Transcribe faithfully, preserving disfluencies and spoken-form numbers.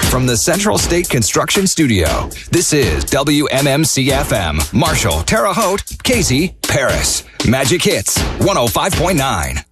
from the Central State Construction Studio, this is W M M C F M, Marshall, Terre Haute, Casey, Paris. Magic Hits, one oh five point nine.